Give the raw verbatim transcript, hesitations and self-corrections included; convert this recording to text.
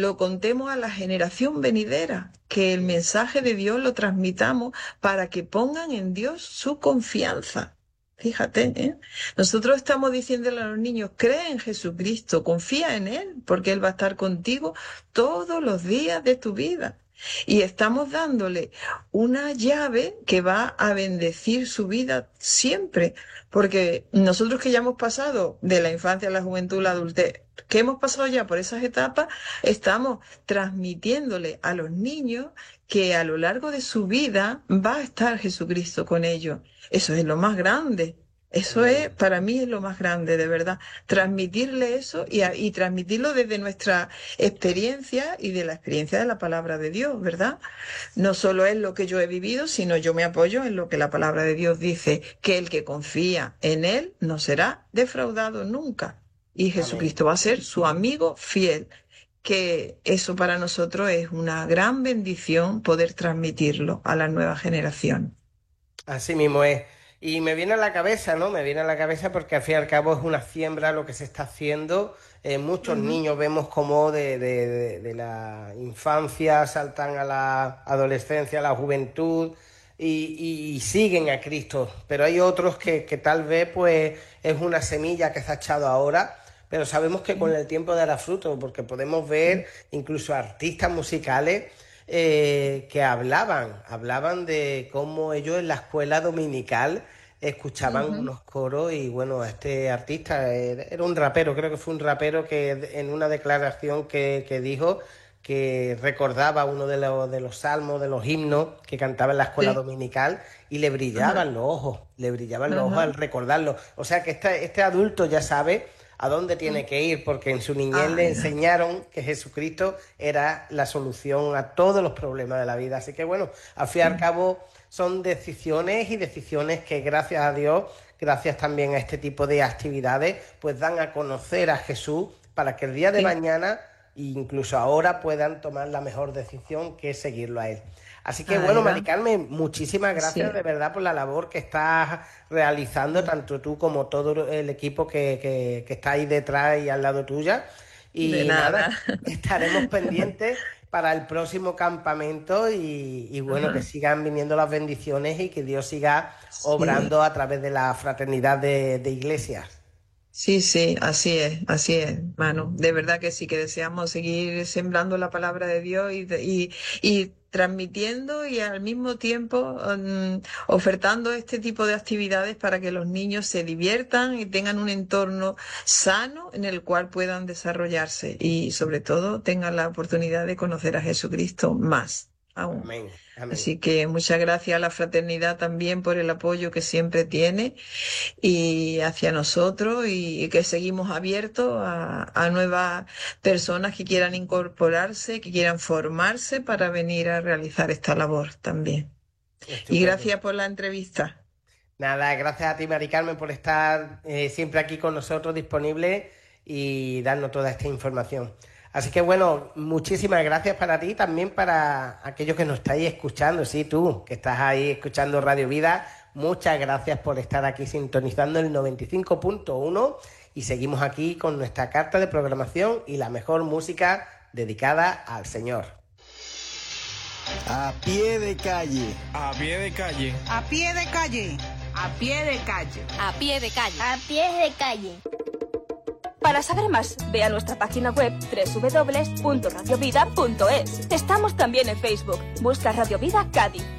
lo contemos a la generación venidera, que el mensaje de Dios lo transmitamos para que pongan en Dios su confianza. Fíjate, ¿eh? Nosotros estamos diciéndole a los niños, cree en Jesucristo, confía en Él, porque Él va a estar contigo todos los días de tu vida. Y estamos dándole una llave que va a bendecir su vida siempre, porque nosotros que ya hemos pasado de la infancia a la juventud, la adultez, que hemos pasado ya por esas etapas, estamos transmitiéndole a los niños que a lo largo de su vida va a estar Jesucristo con ellos. Eso es lo más grande. Eso es, para mí es lo más grande, de verdad. Transmitirle eso y, a, y transmitirlo desde nuestra experiencia y de la experiencia de la palabra de Dios, ¿verdad? No solo es lo que yo he vivido, sino yo me apoyo en lo que la palabra de Dios dice, que el que confía en Él no será defraudado nunca. Y Jesucristo va a ser su amigo fiel. Que eso para nosotros es una gran bendición poder transmitirlo a la nueva generación. Así mismo es. Y me viene a la cabeza, ¿no? Me viene a la cabeza porque al fin y al cabo es una siembra lo que se está haciendo. Eh, muchos uh-huh. niños vemos como de, de, de, de la infancia saltan a la adolescencia, a la juventud y, y, y siguen a Cristo. Pero hay otros que, que tal vez pues es una semilla que se ha echado ahora, pero sabemos que con el tiempo dará fruto, porque podemos ver incluso artistas musicales Eh, que hablaban, hablaban de cómo ellos en la escuela dominical escuchaban uh-huh. unos coros y bueno, este artista era un rapero, creo que fue un rapero que en una declaración que, que dijo que recordaba uno de los, de los salmos, de los himnos que cantaba en la escuela sí. dominical y le brillaban uh-huh. los ojos, le brillaban uh-huh. los ojos al recordarlo. O sea que este, este adulto ya sabe a dónde tiene que ir, porque en su niñez ah, le enseñaron que Jesucristo era la solución a todos los problemas de la vida. Así que bueno, al fin y al cabo son decisiones y decisiones que gracias a Dios, gracias también a este tipo de actividades, pues dan a conocer a Jesús para que el día de sí. mañana, incluso ahora, puedan tomar la mejor decisión, que es seguirlo a Él. Así que, bueno, Mari Carmen, muchísimas gracias sí. de verdad por la labor que estás realizando, tanto tú como todo el equipo que, que, que está ahí detrás y al lado tuya. Y de nada. nada, estaremos pendientes para el próximo campamento y, y bueno, Ajá. que sigan viniendo las bendiciones y que Dios siga obrando sí. a través de la fraternidad de, de iglesias. Sí, sí, así es, así es, Manu. De verdad que sí, que deseamos seguir sembrando la palabra de Dios y, y, y transmitiendo y al mismo tiempo um, ofertando este tipo de actividades para que los niños se diviertan y tengan un entorno sano en el cual puedan desarrollarse y sobre todo tengan la oportunidad de conocer a Jesucristo más aún. Amén. Amén. Así que muchas gracias a la fraternidad también por el apoyo que siempre tiene y hacia nosotros y, y que seguimos abiertos a, a nuevas personas que quieran incorporarse, que quieran formarse para venir a realizar esta labor también. Estupendo. Y gracias por la entrevista. Nada, gracias a ti, Mari Carmen, por estar eh, siempre aquí con nosotros disponible y darnos toda esta información. Así que bueno, muchísimas gracias para ti, también para aquellos que nos estáis escuchando, sí, tú, que estás ahí escuchando Radio Vida, muchas gracias por estar aquí sintonizando el noventa y cinco punto uno y seguimos aquí con nuestra carta de programación y la mejor música dedicada al Señor. A pie de calle. A pie de calle. A pie de calle. A pie de calle. A pie de calle. A pie de calle. Para saber más, ve a nuestra página web doble u doble u doble u punto radio vida punto es. Estamos también en Facebook. Busca Radio Vida Cádiz.